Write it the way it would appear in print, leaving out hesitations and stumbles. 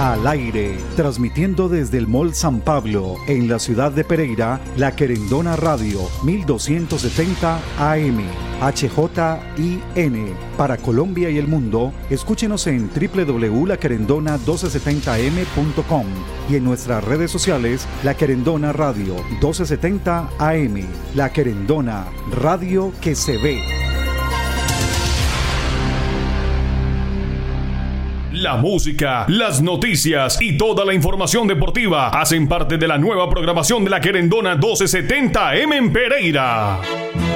Al aire, transmitiendo desde el Mall San Pablo, en la ciudad de Pereira, La Querendona Radio, 1270 AM, HJIN. Para Colombia y el mundo, escúchenos en www.laquerendona1270m.com y en nuestras redes sociales, La Querendona Radio 1270 AM. La Querendona, radio que se ve. La música, las noticias y toda la información deportiva hacen parte de la nueva programación de La Querendona 1270M en Pereira.